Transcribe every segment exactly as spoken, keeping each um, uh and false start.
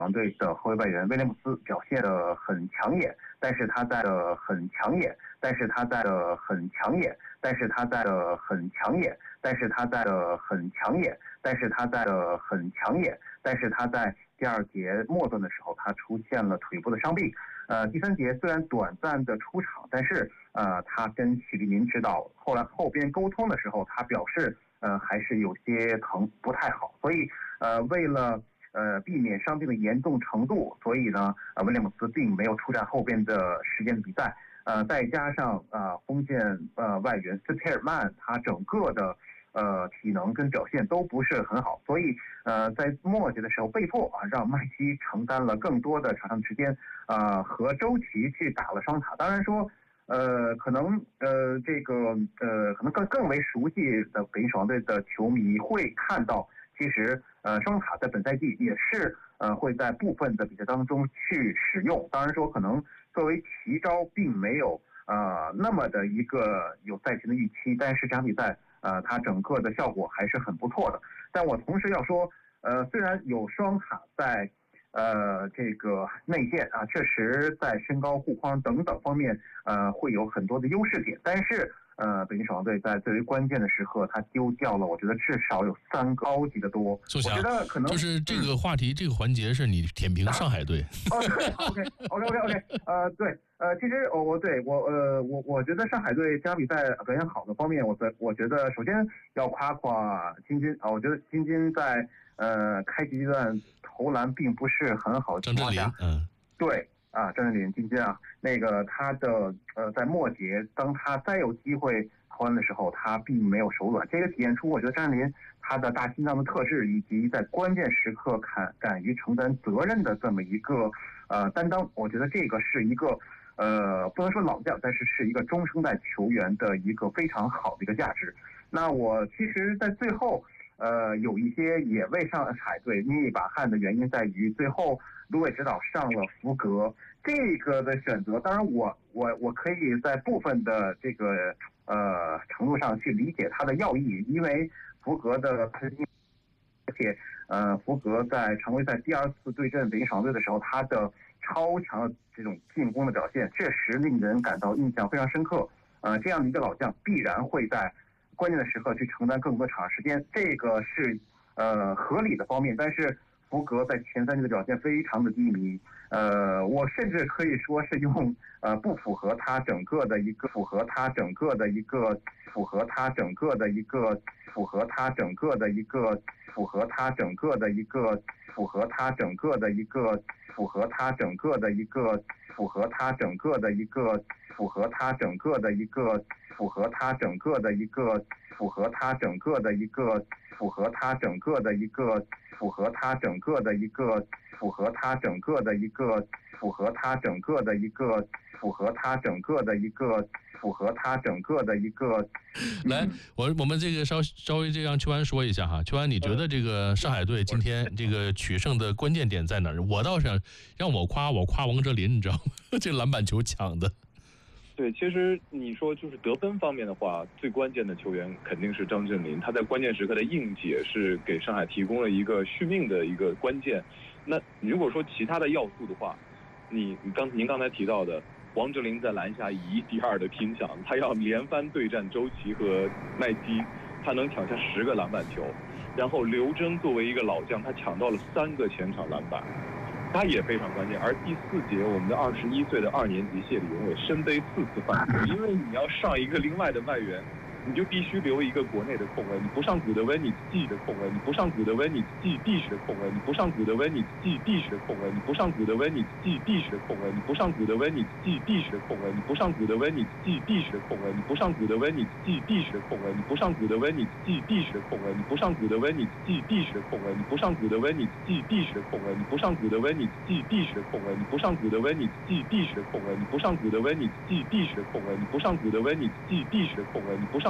狼队的后卫外援威廉姆斯表现得很抢眼，但是他在的很抢眼，但是他在的很抢眼，但是他在的很抢眼，但是他在的很抢眼，但是他在的很抢眼，但是他在第二节末段的时候，他出现了腿部的伤病。呃，第三节虽然短暂的出场，但是呃，他跟许利民指导后来后边沟通的时候，他表示呃还是有些疼，不太好，所以呃为了呃避免伤病的严重程度，所以呢，呃威廉姆斯并没有出战后边的时间的比赛。呃，再加上呃锋线呃外援斯佩尔曼，他整个的呃体能跟表现都不是很好，所以呃在末节的时候被迫啊让麦基承担了更多的场上时间，呃和周琦去打了双塔。当然说呃可能呃这个呃可能更更为熟悉的北京首钢队的球迷会看到，其实呃双塔在本赛季也是呃会在部分的比赛当中去使用。当然说可能作为奇招并没有呃那么的一个有赛前的预期，但是这场比赛呃它整个的效果还是很不错的。但我同时要说，呃虽然有双塔在呃这个内线啊，确实在身高护框等等方面呃会有很多的优势点，但是呃，北京首钢队在最为关键的时刻，他丢掉了，我觉得至少有三个高级的多。 我觉得可能就是这个话题，嗯、这个环节是你舔评上海队。 哦，对 ，OK，OK，OK，OK， 呃，对，呃，其实我我对我呃我我觉得上海队这场比赛表现好的方面，我觉我觉得首先要夸夸金军啊，我觉得金军在呃开局阶段投篮并不是很好的情况下， 嗯， 对。啊，张镇麟金军啊，那个他的呃，在末节，当他再有机会投篮的时候，他并没有手软，这个体现出我觉得张镇麟他的大心脏的特质，以及在关键时刻敢敢于承担责任的这么一个呃担当。我觉得这个是一个呃不能说老将，但是是一个中生代球员的一个非常好的一个价值。那我其实，在最后。呃，有一些也为上海队捏一把汗的原因在于，最后卢伟指导上了福格这个的选择。当然我，我我我可以在部分的这个呃程度上去理解他的要义，因为福格的，而且呃，福格在常规赛第二次对阵北京首钢队的时候，他的超强的这种进攻的表现，确实令人感到印象非常深刻。呃，这样的一个老将必然会在关键的时刻去承担更多场时间，这个是呃合理的方面。但是福格在前三局的表现非常的低迷，呃，我甚至可以说是用呃不符合他整个的一个符合他整个的一个符合他整个的一个符合他整个的一个符合他整个的一个符合他整个的一个符合他整个的一个符合他整个的一个符合他整个的一个符合他整个的一个符合他整个的一个符合他整个的一个符合他整个的一个符合他整个的一个符合他整个的一个符合他整个的一个符合他整个的一个来，我我们这个稍稍微这让邱安说一下哈，邱安，你觉得这个上海队今天这个取胜的关键点在哪儿？我倒想让我夸我夸王哲林，你知道吗？这篮板球抢的。 对，其实你说就是得分方面的话，最关键的球员肯定是张镇麟，他在关键时刻的硬解是给上海提供了一个续命的一个关键。那如果说其他的要素的话，你你刚您刚才提到的王哲林在篮下以一敌二的拼抢，他要连番对战周琦和麦基，他能抢下十个篮板球。然后刘铮作为一个老将，他抢到了三个前场篮板。他也非常关键，而第四节我们的二十一岁的二年级谢李永伟身背四次犯规，因为你要上一个另外的外援，你就必须留一个国内的空位，你不上古德温你自己的空位，你不上古德温你自己必须的空位，你不上古德温你自己必须的空位，你不上古德温你自己必须的空位，你不上古德温你自己必须的空位，你不上古德温你自己必须的空位，你不上古德温你自己必须的空位，你不上古德温你自己必须的空位，你不上古德温你自己必须的空位，你不上古德温你自己必须的空位，你不上古德温你自己必须的空位，你不上古德温你自己必须的空位，你不上古德温你自己必须的空位，你不上古德温你自己必须的空位，你不上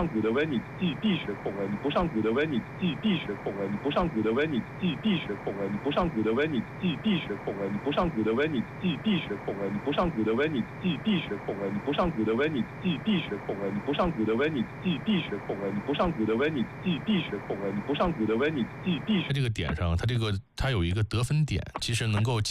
上古德温，你自己必学控温；你不上古德温，你自己必学控温；你不上古德温，你自己必学控温；你不上古德温，你自己必学控温；你不上古德温，你自己必学控温；你不上古德温，你自己必学控温；你不上古德温，你自己必学控温；你不上古德温，你自己必学控温；你不上古德温，你自己必学控温；你不上古德温，你自己必学。 在这个点上，它这个它有一个得分点，其实能够